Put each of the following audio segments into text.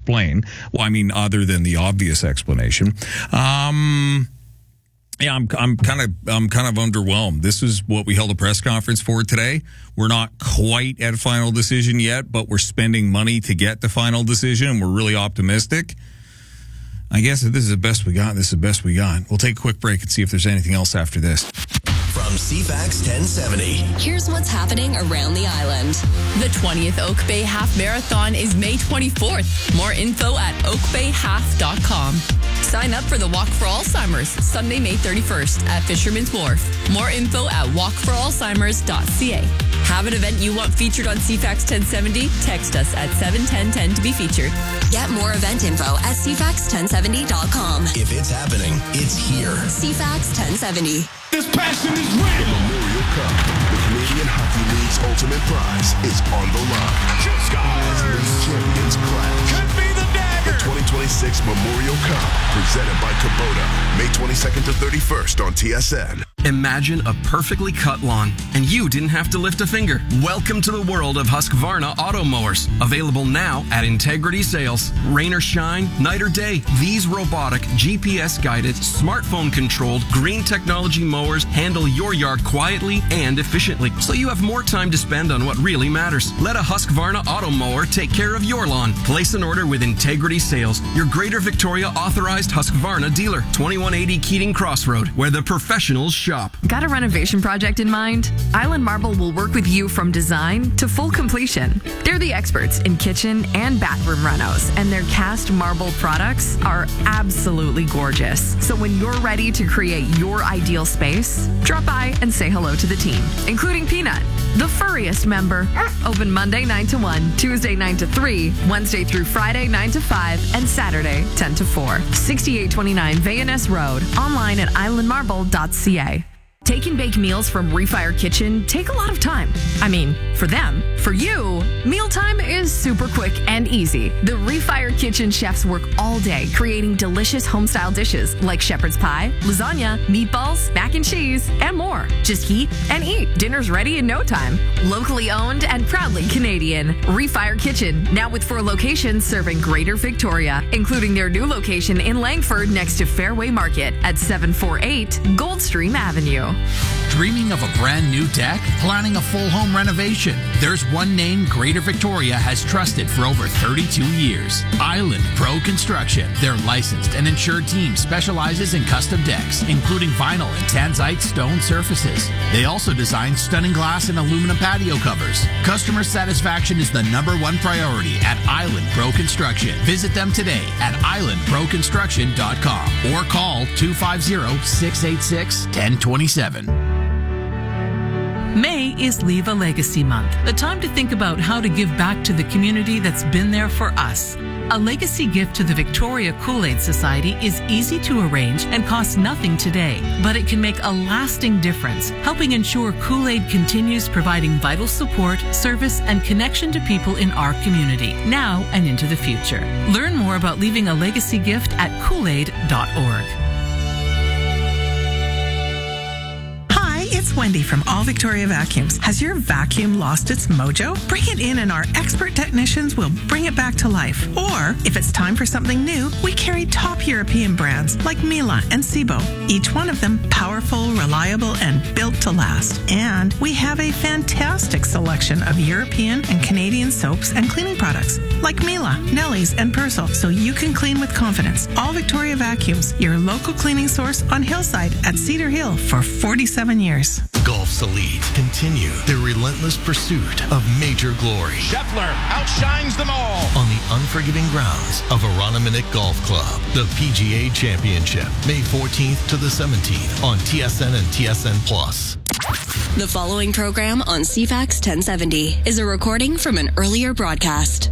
explain. Well, I mean, other than the obvious explanation. Yeah, I'm kind of underwhelmed. This is what we held a press conference for today. We're not quite at a final decision yet, but we're spending money to get the final decision, and we're really optimistic. I guess if this is the best we got, this is the best we got. We'll take a quick break and see if there's anything else after this. From CFAX 1070. Here's what's happening around the island. The 20th Oak Bay Half Marathon is May 24th. More info at oakbayhalf.com. Sign up for the Walk for Alzheimer's, Sunday, May 31st at Fisherman's Wharf. More info at walkforalzheimers.ca. Have an event you want featured on CFAX 1070? Text us at 71010 to be featured. Get more event info at cfax1070.com. If it's happening, it's here. CFAX 1070. This passion is real. The Memorial Cup, the Canadian Hockey League's ultimate prize, is on the line. Shoot scores! As league champions clash. Could be the dagger. The 2026 Memorial Cup, presented by Kubota, May 22nd to 31st on TSN. Imagine a perfectly cut lawn, and you didn't have to lift a finger. Welcome to the world of Husqvarna auto mowers. Available now at Integrity Sales. Rain or shine, night or day, these robotic, GPS-guided, smartphone-controlled, green technology mowers handle your yard quietly and efficiently, so you have more time to spend on what really matters. Let a Husqvarna auto mower take care of your lawn. Place an order with Integrity Sales, your Greater Victoria authorized Husqvarna dealer. 2180 Keating Crossroad, where the professionals shop. Got a renovation project in mind? Island Marble will work with you from design to full completion. They're the experts in kitchen and bathroom renos, and their cast marble products are absolutely gorgeous. So when you're ready to create your ideal space, drop by and say hello to the team, including Peanut, the furriest member. Open Monday 9 to 1, Tuesday 9 to 3, Wednesday through Friday 9 to 5, and Saturday 10 to 4. 6829 Vayaness Road. Online at islandmarble.ca. Take and bake meals from Refire Kitchen take a lot of time. I mean, for them. For you, mealtime is super quick and easy. The Refire Kitchen chefs work all day creating delicious home-style dishes like shepherd's pie, lasagna, meatballs, mac and cheese, and more. Just heat and eat. Dinner's ready in no time. Locally owned and proudly Canadian. Refire Kitchen, now with 4 locations serving Greater Victoria, including their new location in Langford next to Fairway Market at 748 Goldstream Avenue. Dreaming of a brand new deck? Planning a full home renovation? There's one name Greater Victoria has trusted for over 32 years. Island Pro Construction. Their licensed and insured team specializes in custom decks, including vinyl and tanzite stone surfaces. They also design stunning glass and aluminum patio covers. Customer satisfaction is the #1 priority at Island Pro Construction. Visit them today at islandproconstruction.com or call 250-686-1027. May is Leave a Legacy Month, the time to think about how to give back to the community that's been there for us. A legacy gift to the Victoria Kool-Aid Society is easy to arrange and costs nothing today, but it can make a lasting difference, helping ensure Kool-Aid continues providing vital support, service, and connection to people in our community, now and into the future. Learn more about leaving a legacy gift at koolaid.org. It's Wendy from All Victoria Vacuums. Has your vacuum lost its mojo? Bring it in and our expert technicians will bring it back to life. Or, if it's time for something new, we carry top European brands like Miele and Sebo. Each one of them powerful, reliable, and built to last. And we have a fantastic selection of European and Canadian soaps and cleaning products like Miele, Nelly's, and Persil, so you can clean with confidence. All Victoria Vacuums, your local cleaning source on Hillside at Cedar Hill for 47 years. Golf's elite continue their relentless pursuit of major glory. Scheffler outshines them all. On the unforgiving grounds of Aroniminick Golf Club, the PGA Championship, May 14th to the 17th on TSN and TSN Plus. The following program on CFAX 1070 is a recording from an earlier broadcast.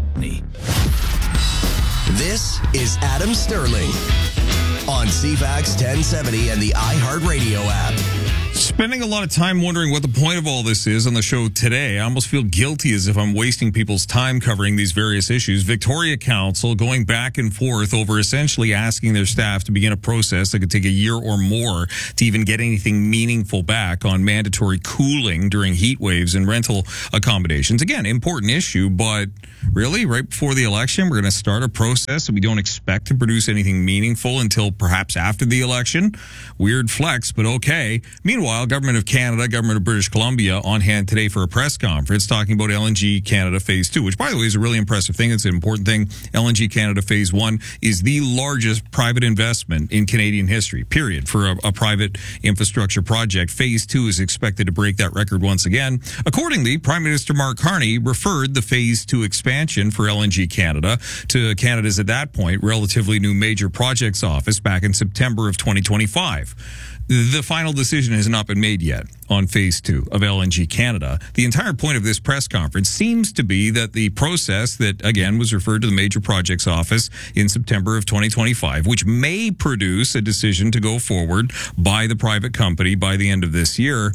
This is Adam Sterling on CFAX 1070 and the iHeartRadio app. Spending a lot of time wondering what the point of all this is on the show today. I almost feel guilty as if I'm wasting people's time covering these various issues. Victoria Council going back and forth over essentially asking their staff to begin a process that could take a year or more to even get anything meaningful back on mandatory cooling during heat waves and rental accommodations. Again, important issue, but really, right before the election, we're going to start a process that we don't expect to produce anything meaningful until perhaps after the election. Weird flex, but okay. Meanwhile, Government of Canada, Government of British Columbia on hand today for a press conference talking about LNG Canada Phase 2, which, by the way, is a really impressive thing. It's an important thing. LNG Canada Phase 1 is the largest private investment in Canadian history, period, for a private infrastructure project. Phase 2 is expected to break that record once again. Accordingly, Prime Minister Mark Carney referred the Phase 2 expansion for LNG Canada to Canada's, at that point, relatively new Major Projects Office back in September of 2025. The final decision has not been made yet on Phase 2 of LNG Canada. The entire point of this press conference seems to be that the process that, again, was referred to the Major Projects Office in September of 2025, which may produce a decision to go forward by the private company by the end of this year,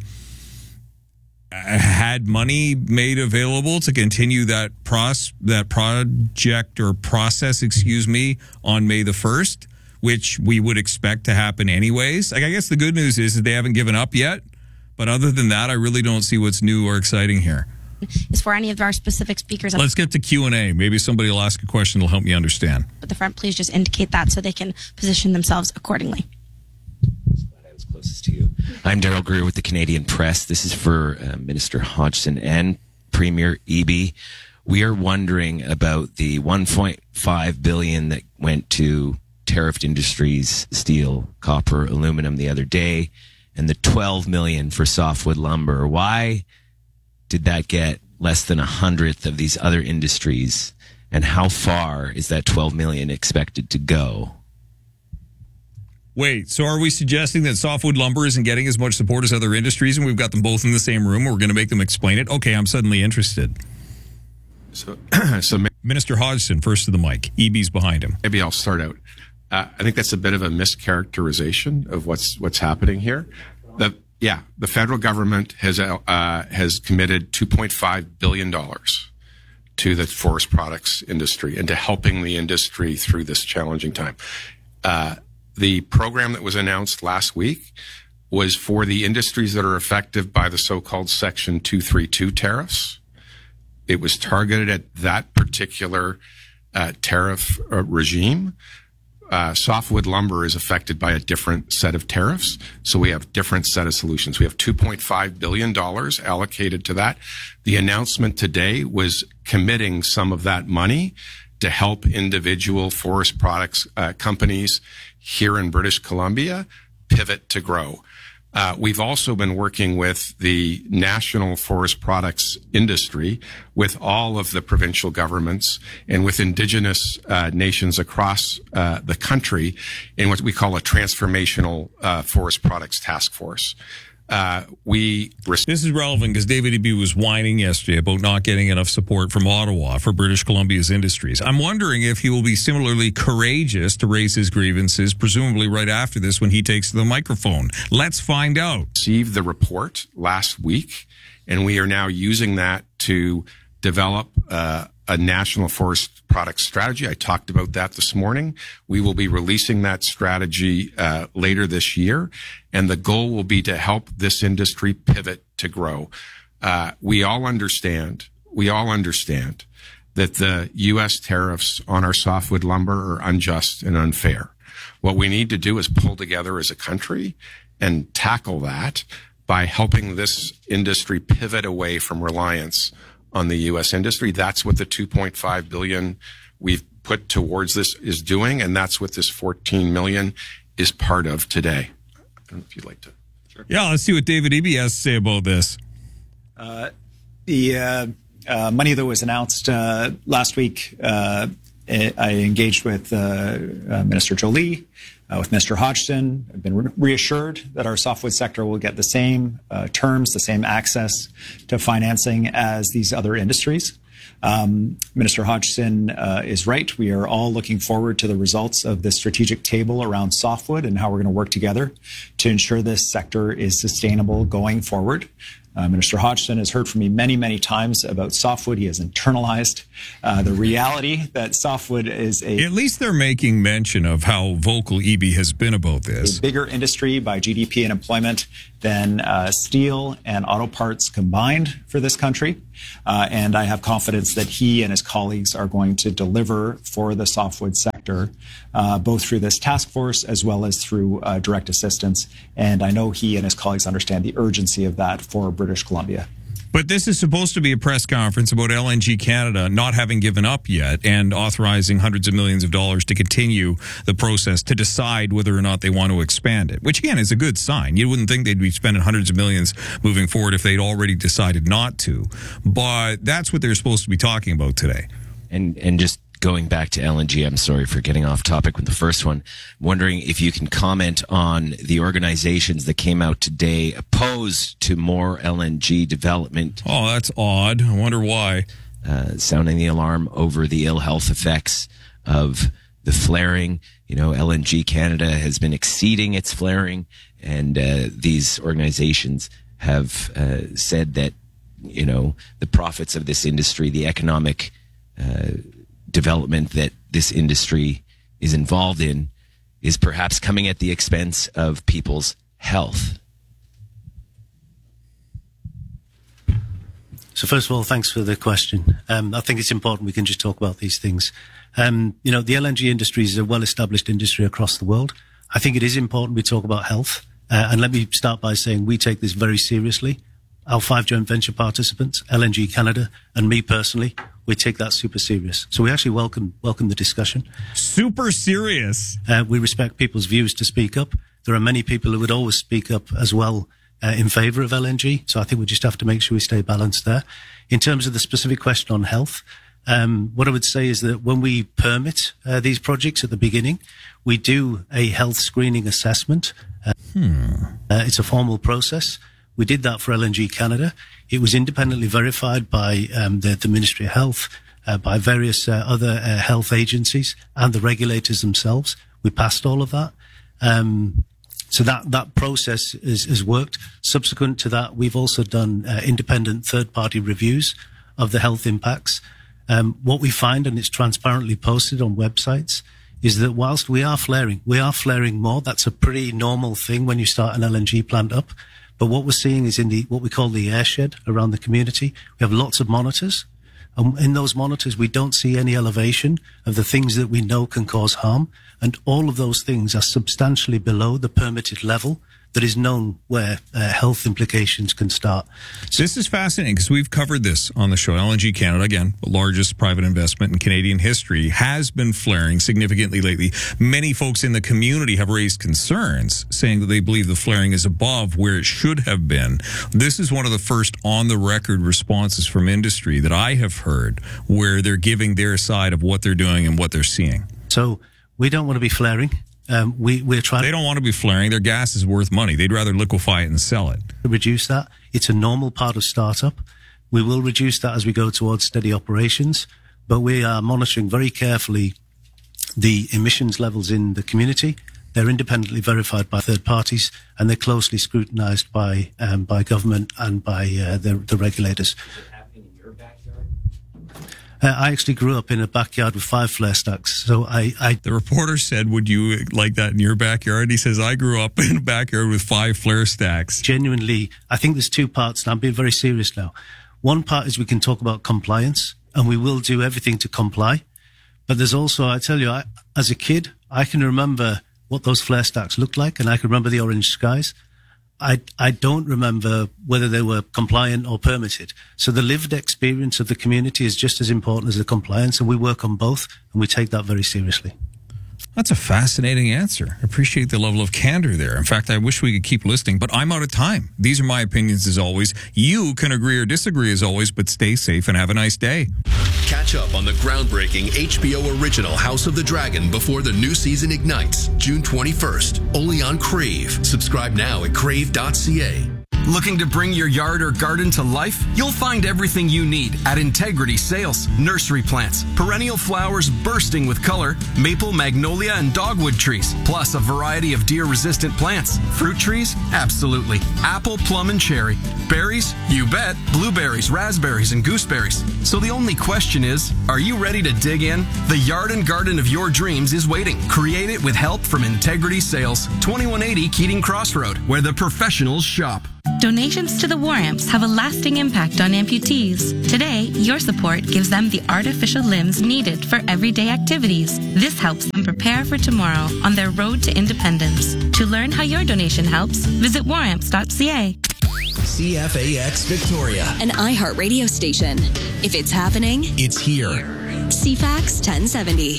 had money made available to continue that project or process, on May the 1st. Which we would expect to happen anyways. I guess the good news is that they haven't given up yet. But other than that, I really don't see what's new or exciting here. Is for any of our specific speakers. Let's get to Q&A. Maybe somebody will ask a question that'll help me understand. At the front, please just indicate that so they can position themselves accordingly. I was closest to you. I'm Daryl Greer with the Canadian Press. This is for Minister Hodgson and Premier Eby. We are wondering about the $1.5 billion that went to tariffed industries, steel, copper, aluminum the other day, and the $12 million for softwood lumber. Why did that get less than 100th of these other industries? And how far is that $12 million expected to go? Wait, so are we suggesting that softwood lumber isn't getting as much support as other industries and we've got them both in the same room and we're going to make them explain it? Okay, I'm suddenly interested. So Minister Hodgson, first to the mic. Eby's behind him. Maybe I'll start out. I think that's a bit of a mischaracterization of what's happening here. The federal government has committed $2.5 billion to the forest products industry and to helping the industry through this challenging time. The program that was announced last week was for the industries that are affected by the so-called Section 232 tariffs. It was targeted at that particular tariff regime. Softwood lumber is affected by a different set of tariffs, so we have a different set of solutions. We have $2.5 billion allocated to that. The announcement today was committing some of that money to help individual forest products companies here in British Columbia pivot to grow. We've also been working with the national forest products industry, with all of the provincial governments and with Indigenous nations across the country in what we call a transformational forest products task force. This is relevant because David Eby was whining yesterday about not getting enough support from Ottawa for British Columbia's industries. I'm wondering if he will be similarly courageous to raise his grievances, presumably right after this when he takes the microphone. Let's find out. Received the report last week, and we are now using that to develop a national forest product strategy. I talked about that this morning. We will be releasing that strategy later this year, and the goal will be to help this industry pivot to grow. We all understand that the U.S. tariffs on our softwood lumber are unjust and unfair. What we need to do is pull together as a country and tackle that by helping this industry pivot away from reliance on the U.S. industry. That's what the $2.5 billion we've put towards this is doing, and that's what this $14 million is part of today. I don't know if you'd like to. Sure. Yeah, let's see what David Eby has to say about this. The money that was announced last week, I engaged with Minister Jolie, with Mr. Hodgson. I've been reassured that our softwood sector will get the same terms, the same access to financing as these other industries. Minister Hodgson is right. We are all looking forward to the results of the strategic table around softwood and how we're going to work together to ensure this sector is sustainable going forward. Minister Hodgson has heard from me many, many times about softwood. He has internalized the reality that softwood is At least they're making mention of how vocal EB has been about this. A bigger industry by GDP and employment than steel and auto parts combined for this country. And I have confidence that he and his colleagues are going to deliver for the softwood sector, both through this task force as well as through direct assistance. And I know he and his colleagues understand the urgency of that for British Columbia. But this is supposed to be a press conference about LNG Canada not having given up yet and authorizing hundreds of millions of dollars to continue the process to decide whether or not they want to expand it, which again is a good sign. You wouldn't think they'd be spending hundreds of millions moving forward if they'd already decided not to. But that's what they're supposed to be talking about today. And just going back to LNG, I'm sorry for getting off topic with the first one. Wondering if you can comment on the organizations that came out today opposed to more LNG development. Oh, that's odd. I wonder why. Sounding the alarm over the ill health effects of the flaring. You know, LNG Canada has been exceeding its flaring, and these organizations have said that, you know, the profits of this industry, the economic development that this industry is involved in, is perhaps coming at the expense of people's health. So first of all, thanks for the question. I think it's important we can just talk about these things. You know, the LNG industry is a well-established industry across the world. I think it is important we talk about health. And let me start by saying we take this very seriously. Our 5 joint venture participants, LNG Canada, and me personally, we take that super serious. So we actually welcome the discussion. Super serious. We respect people's views to speak up. There are many people who would always speak up as well in favour of LNG. So I think we just have to make sure we stay balanced there. In terms of the specific question on health, what I would say is that when we permit these projects at the beginning, we do a health screening assessment. It's a formal process. We did that for LNG Canada. It was independently verified by the Ministry of Health, by various other health agencies and the regulators themselves. We passed all of that. So that process is worked. Subsequent to that, we've also done independent third-party reviews of the health impacts. What we find, and it's transparently posted on websites, is that whilst we are flaring more. That's a pretty normal thing when you start an LNG plant up. But what we're seeing is in what we call the airshed around the community, we have lots of monitors. And in those monitors, we don't see any elevation of the things that we know can cause harm. And all of those things are substantially below the permitted level that is known where health implications can start. So this is fascinating because we've covered this on the show. LNG Canada, again, the largest private investment in Canadian history, has been flaring significantly lately. Many folks in the community have raised concerns saying that they believe the flaring is above where it should have been. This is one of the first on-the-record responses from industry that I have heard where they're giving their side of what they're doing and what they're seeing. So we don't want to be flaring. We're trying. They don't want to be flaring. Their gas is worth money. They'd rather liquefy it and sell it. Reduce that. It's a normal part of startup. We will reduce that as we go towards steady operations, but we are monitoring very carefully the emissions levels in the community. They're independently verified by third parties, and they're closely scrutinised by government and by the regulators. I actually grew up in a backyard with 5 flare stacks. So The reporter said, would you like that in your backyard? He says, I grew up in a backyard with 5 flare stacks. Genuinely, I think there's 2 parts, and I'm being very serious now. One part is we can talk about compliance, and we will do everything to comply. But there's also, I tell you, as a kid, I can remember what those flare stacks looked like, and I can remember the orange skies. I don't remember whether they were compliant or permitted. So the lived experience of the community is just as important as the compliance, and we work on both, and we take that very seriously. That's a fascinating answer. I appreciate the level of candor there. In fact, I wish we could keep listening, but I'm out of time. These are my opinions as always. You can agree or disagree as always, but stay safe and have a nice day. Catch up on the groundbreaking HBO original House of the Dragon before the new season ignites June 21st, only on Crave. Subscribe now at crave.ca. Looking to bring your yard or garden to life? You'll find everything you need at Integrity Sales. Nursery plants, perennial flowers bursting with color, maple, magnolia, and dogwood trees, plus a variety of deer-resistant plants. Fruit trees? Absolutely. Apple, plum, and cherry. Berries? You bet. Blueberries, raspberries, and gooseberries. So the only question is, are you ready to dig in? The yard and garden of your dreams is waiting. Create it with help from Integrity Sales, 2180 Keating Crossroad, where the professionals shop. Donations to the War Amps have a lasting impact on amputees. Today, your support gives them the artificial limbs needed for everyday activities. This helps them prepare for tomorrow on their road to independence. To learn how your donation helps, visit waramps.ca. CFAX Victoria, An iHeartRadio station. If it's happening, it's here. CFAX 1070.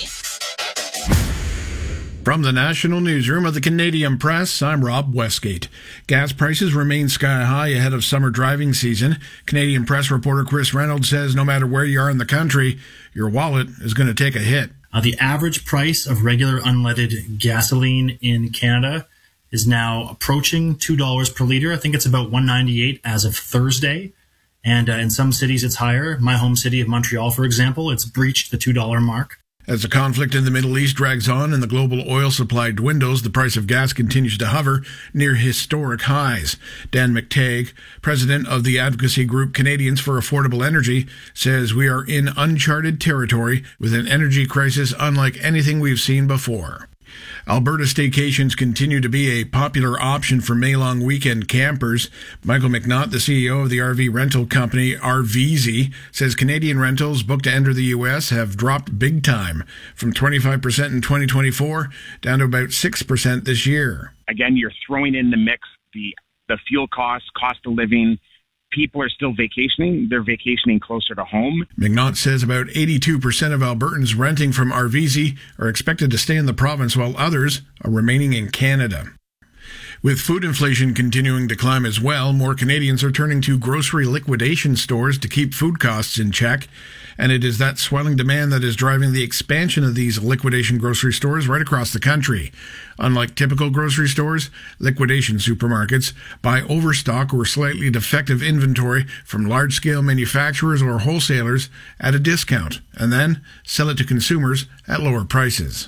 From the National Newsroom of the Canadian Press, I'm Rob Westgate. Gas prices remain sky high ahead of summer driving season. Canadian Press reporter Chris Reynolds says no matter where you are in the country, your wallet is going to take a hit. The average price of regular unleaded gasoline in Canada is now approaching $2 per liter. I think it's about $1.98 as of Thursday. And in some cities, it's higher. My home city of Montreal, for example, it's breached the $2 mark. As the conflict in the Middle East drags on and the global oil supply dwindles, the price of gas continues to hover near historic highs. Dan McTagg, president of the advocacy group Canadians for Affordable Energy, says we are in uncharted territory with an energy crisis unlike anything we've seen before. Alberta staycations continue to be a popular option for May-long weekend campers. Michael McNaught, the CEO of the RV rental company RVZ, says Canadian rentals booked to enter the U.S. have dropped big time, from 25% in 2024 down to about 6% this year. Again, you're throwing in the mix the fuel costs, cost of living. People are still vacationing. They're vacationing closer to home. McNaught says about 82% of Albertans renting from RVZ are expected to stay in the province, while others are remaining in Canada. With food inflation continuing to climb as well, more Canadians are turning to grocery liquidation stores to keep food costs in check. And it is that swelling demand that is driving the expansion of these liquidation grocery stores right across the country. Unlike typical grocery stores, liquidation supermarkets buy overstock or slightly defective inventory from large-scale manufacturers or wholesalers at a discount, and then sell it to consumers at lower prices.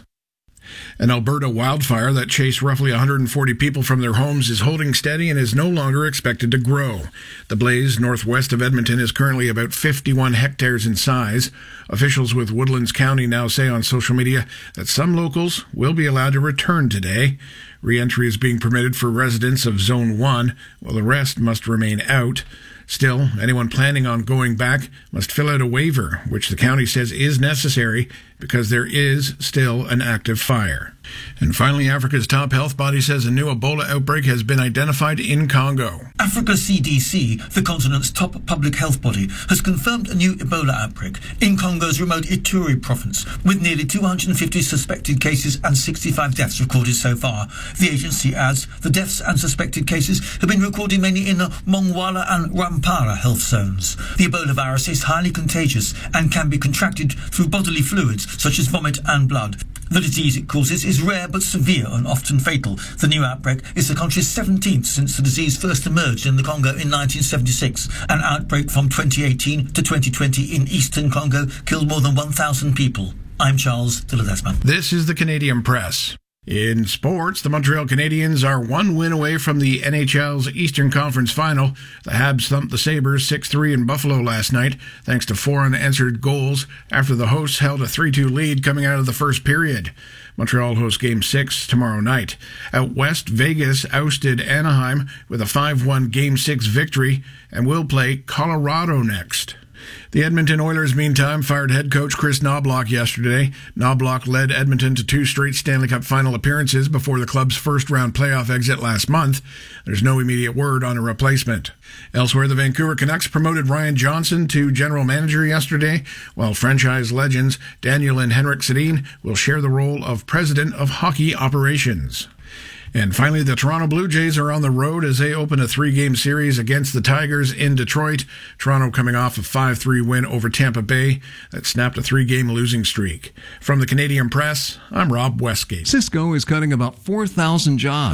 An Alberta wildfire that chased roughly 140 people from their homes is holding steady and is no longer expected to grow. The blaze northwest of Edmonton is currently about 51 hectares in size. Officials with Woodlands County now say on social media that some locals will be allowed to return today. Re-entry is being permitted for residents of Zone 1, while the rest must remain out. Still, anyone planning on going back must fill out a waiver, which the county says is necessary because there is still an active fire. And finally, Africa's top health body says a new Ebola outbreak has been identified in Congo. Africa's CDC, the continent's top public health body, has confirmed a new Ebola outbreak in Congo's remote Ituri province, with nearly 250 suspected cases and 65 deaths recorded so far. The agency adds the deaths and suspected cases have been recorded mainly in the Mongwala and Rwampara health zones. The Ebola virus is highly contagious and can be contracted through bodily fluids such as vomit and blood. The disease it causes is rare but severe and often fatal. The new outbreak is the country's 17th since the disease first emerged in the Congo in 1976. An outbreak from 2018 to 2020 in eastern Congo killed more than 1,000 people. I'm Charles de Ledesma. This is the Canadian Press. In sports, the Montreal Canadiens are one win away from the NHL's Eastern Conference Final. The Habs thumped the Sabres 6-3 in Buffalo last night, thanks to 4 unanswered goals after the hosts held a 3-2 lead coming out of the first period. Montreal hosts Game 6 tomorrow night. Out west, Vegas ousted Anaheim with a 5-1 Game 6 victory and will play Colorado next. The Edmonton Oilers, meantime, fired head coach Chris Knobloch yesterday. Knobloch led Edmonton to 2 straight Stanley Cup final appearances before the club's first-round playoff exit last month. There's no immediate word on a replacement. Elsewhere, the Vancouver Canucks promoted Ryan Johnson to general manager yesterday, while franchise legends Daniel and Henrik Sedin will share the role of president of hockey operations. And finally, the Toronto Blue Jays are on the road as they open a 3-game series against the Tigers in Detroit. Toronto coming off a 5-3 win over Tampa Bay that snapped a 3-game losing streak. From the Canadian Press, I'm Rob Westgate. Cisco is cutting about 4,000 jobs.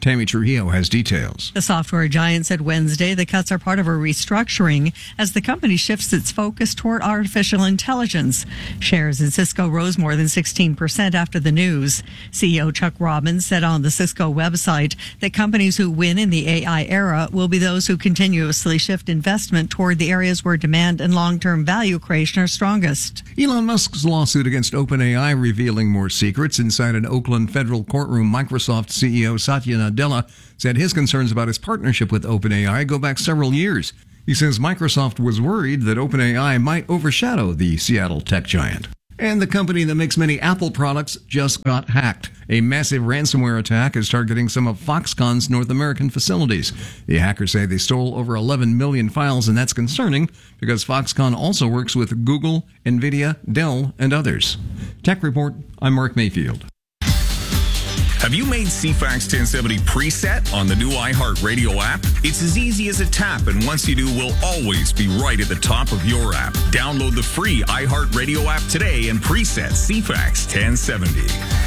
Tammy Trujillo has details. The software giant said Wednesday the cuts are part of a restructuring as the company shifts its focus toward artificial intelligence. Shares in Cisco rose more than 16% after the news. CEO Chuck Robbins said on the Cisco website that companies who win in the AI era will be those who continuously shift investment toward the areas where demand and long-term value creation are strongest. Elon Musk's lawsuit against OpenAI revealing more secrets. Inside an Oakland federal courtroom, Microsoft CEO Satya Nadella said his concerns about his partnership with OpenAI go back several years. He says Microsoft was worried that OpenAI might overshadow the Seattle tech giant. And the company that makes many Apple products just got hacked. A massive ransomware attack is targeting some of Foxconn's North American facilities. The hackers say they stole over 11 million files, and that's concerning because Foxconn also works with Google, NVIDIA, Dell, and others. Tech Report, I'm Mark Mayfield. Have you made CFAX 1070 preset on the new iHeartRadio app? It's as easy as a tap, and once you do, we'll always be right at the top of your app. Download the free iHeartRadio app today and preset CFAX 1070.